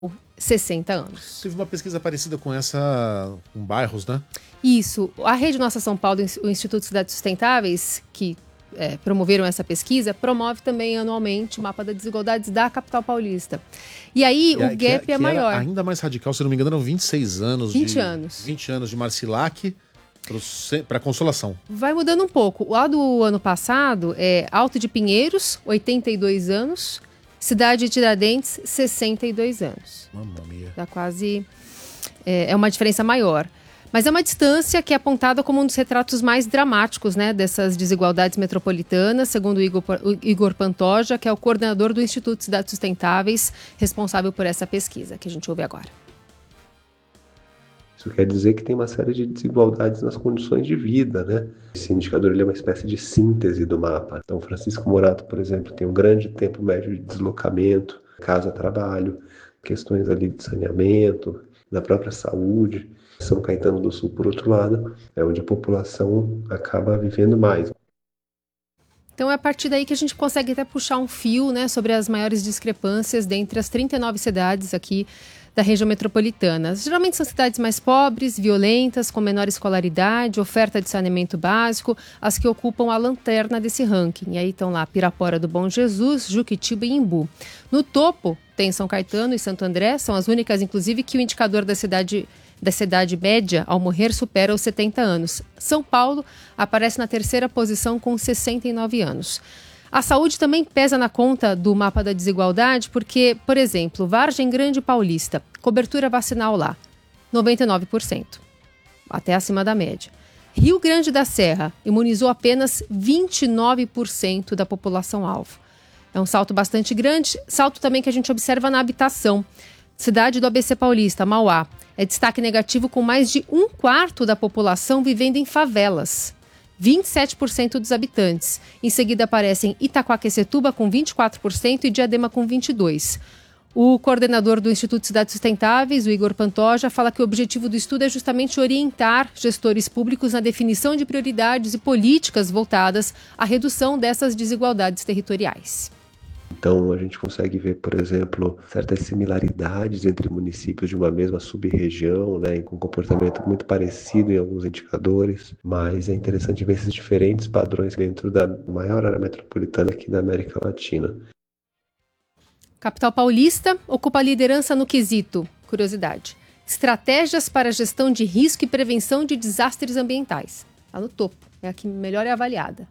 60 anos. Teve uma pesquisa parecida com essa com bairros, né? Isso. A Rede Nossa São Paulo, o Instituto Cidades Sustentáveis, que promoveram essa pesquisa, promove também anualmente o mapa das desigualdades da capital paulista. E aí o gap é maior. Ainda mais radical, se não me engano, eram 26 anos. 20 anos. 20 anos de Marcilac para Consolação. Vai mudando um pouco. Lá do ano passado é Alto de Pinheiros, 82 anos. Cidade de Tiradentes, 62 anos. Mamma mia. Dá quase... É uma diferença maior. Mas é uma distância que é apontada como um dos retratos mais dramáticos, né, dessas desigualdades metropolitanas, segundo o Igor Pantoja, que é o coordenador do Instituto Cidades Sustentáveis, responsável por essa pesquisa, que a gente ouve agora. Isso quer dizer que tem uma série de desigualdades nas condições de vida, né? Esse indicador ele é uma espécie de síntese do mapa. Então, Francisco Morato, por exemplo, tem um grande tempo médio de deslocamento, casa-trabalho, questões ali de saneamento, da própria saúde. São Caetano do Sul, por outro lado, é onde a população acaba vivendo mais. Então é a partir daí que a gente consegue até puxar um fio, né, sobre as maiores discrepâncias dentre as 39 cidades aqui da região metropolitana. Geralmente são cidades mais pobres, violentas, com menor escolaridade, oferta de saneamento básico, as que ocupam a lanterna desse ranking. E aí estão lá Pirapora do Bom Jesus, Juquitiba e Imbu. No topo tem São Caetano e Santo André, são as únicas, inclusive, que o indicador da cidade média ao morrer supera os 70 anos. São Paulo aparece na terceira posição com 69 anos. A saúde também pesa na conta do mapa da desigualdade porque, por exemplo, Vargem Grande Paulista, cobertura vacinal lá, 99%, até acima da média. Rio Grande da Serra imunizou apenas 29% da população-alvo. É um salto bastante grande, salto também que a gente observa na habitação. Cidade do ABC Paulista, Mauá, é destaque negativo com mais de 1/4 da população vivendo em favelas. 27% dos habitantes. Em seguida aparecem Itaquaquecetuba com 24% e Diadema com 22%. O coordenador do Instituto Cidades Sustentáveis, o Igor Pantoja, fala que o objetivo do estudo é justamente orientar gestores públicos na definição de prioridades e políticas voltadas à redução dessas desigualdades territoriais. Então, a gente consegue ver, por exemplo, certas similaridades entre municípios de uma mesma sub-região, né, com comportamento muito parecido em alguns indicadores, mas é interessante ver esses diferentes padrões dentro da maior área metropolitana aqui da América Latina. Capital paulista ocupa a liderança no quesito, curiosidade, estratégias para a gestão de risco e prevenção de desastres ambientais. Está no topo, é a que melhor é avaliada.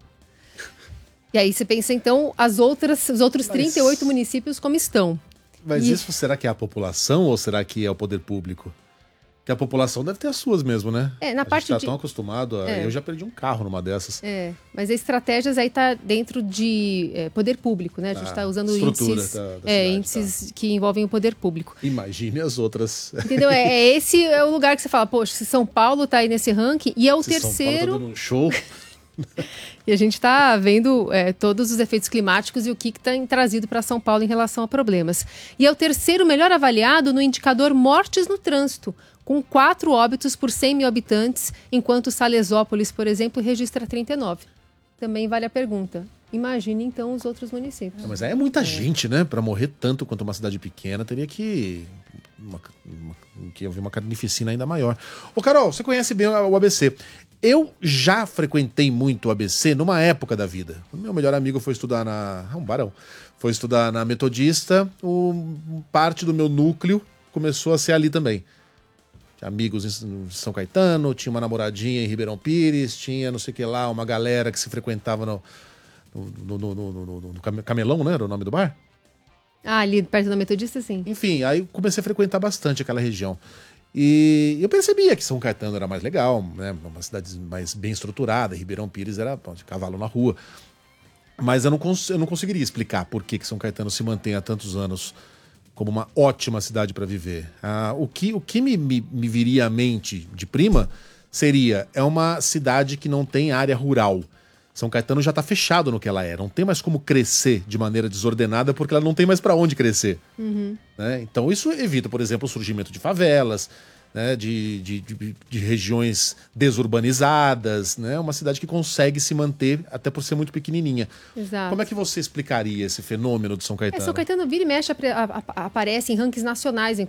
E aí você pensa, então, os outros 38 municípios como estão. Mas isso será que é a população ou será que é o poder público? Porque a população deve ter as suas mesmo, né? Na parte gente tá tão acostumado Eu já perdi um carro numa dessas. Mas as estratégias aí tá dentro de poder público, né? A gente está usando índices, índices que envolvem o poder público. Imagine as outras. Entendeu? Esse é o lugar que você fala, poxa, se São Paulo tá aí nesse ranking, e é o terceiro... São Paulo tá dando um show... E a gente está vendo todos os efeitos climáticos e o que tem trazido para São Paulo em relação a problemas. E é o terceiro melhor avaliado no indicador mortes no trânsito, com 4 óbitos por 100 mil habitantes, enquanto Salesópolis, por exemplo, registra 39. Também vale a pergunta. Imagine, então, os outros municípios. Mas aí é muita gente, né? Para morrer tanto quanto uma cidade pequena, teria que haver uma carnificina ainda maior. Ô, Carol, você conhece bem o ABC. Eu já frequentei muito o ABC numa época da vida. O meu melhor amigo foi estudar um barão. Foi estudar na Metodista. Parte do meu núcleo começou a ser ali também. Tinha amigos em São Caetano, tinha uma namoradinha em Ribeirão Pires, tinha não sei o que lá, uma galera que se frequentava no Camelão, né? Era o nome do bar? Ali perto da Metodista, sim. Enfim, aí comecei a frequentar bastante aquela região. E eu percebia que São Caetano era mais legal, né? Uma cidade mais bem estruturada, Ribeirão Pires era de cavalo na rua. Mas eu não conseguiria explicar por que São Caetano se mantém há tantos anos como uma ótima cidade para viver. O que me viria à mente de prima seria, é uma cidade que não tem área rural. São Caetano já está fechado no que ela é. Não tem mais como crescer de maneira desordenada porque ela não tem mais para onde crescer. Né? Então isso evita, por exemplo, o surgimento de favelas. né, de regiões desurbanizadas, né, uma cidade que consegue se manter até por ser muito pequenininha. Exato. Como é que você explicaria esse fenômeno de São Caetano? São Caetano vira e mexe, aparece em rankings nacionais,